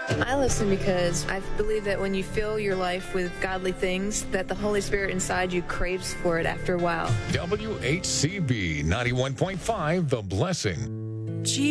I listen because I believe that when you fill your life with godly things, that the Holy Spirit inside you craves for it after a while. WHCB 91.5, The Blessing.